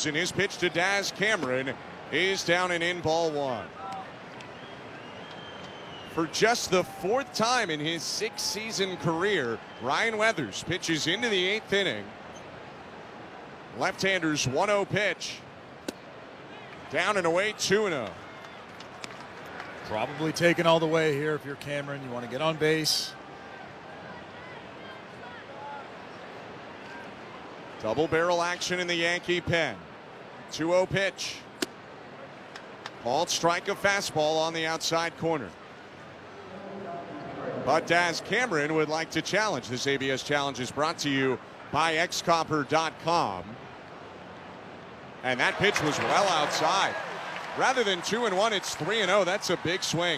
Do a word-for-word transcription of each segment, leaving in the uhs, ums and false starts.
Cubs, and his pitch to Daz Cameron is down and in, ball one. For just the fourth time in his six-season career, Ryan Weathers pitches into the eighth inning. Left-hander's one oh pitch. Down and away, two and oh. Probably taken all the way here if you're Cameron. You want to get on base. Double barrel action in the Yankee pen. two oh pitch. Called strike, a fastball on the outside corner. But Daz Cameron would like to challenge. This A B S Challenge is brought to you by X Copper dot com. And that pitch was well outside. Rather than two and one, it's three and oh. That's a big swing.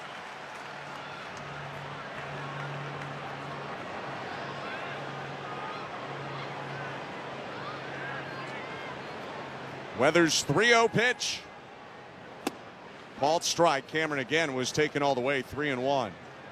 Weathers' three oh pitch. Called strike. Cameron again was taken all the way, three and one.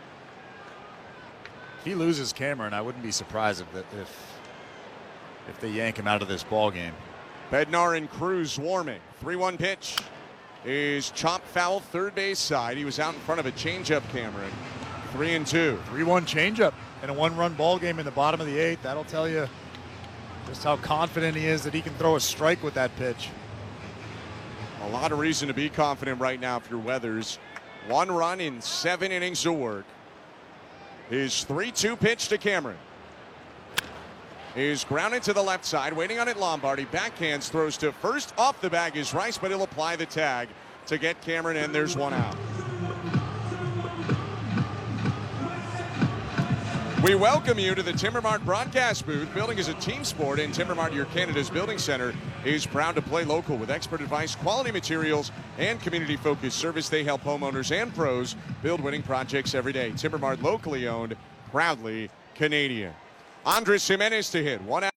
If he loses Cameron, I wouldn't be surprised if the, if if they yank him out of this ball game. Bednar and Cruz warming. three one pitch is chopped foul third base side. He was out in front of a changeup, Cameron. Three and two. three one changeup in a one-run ball game in the bottom of the eighth. That'll tell you just how confident he is that he can throw a strike with that pitch. A lot of reason to be confident right now for Weathers. One run in seven innings of work. His three two pitch to Cameron is grounded to the left side, waiting on it Lombardi. Backhands, throws to first. Off the bag is Rice, but he'll apply the tag to get Cameron, and there's one out. We welcome you to the Timbermart broadcast booth. Building is a team sport, and Timbermart, your Canada's building center, is proud to play local with expert advice, quality materials, and community-focused service. They help homeowners and pros build winning projects every day. Timbermart, locally owned, proudly Canadian. Andres Gimenez to hit. One out.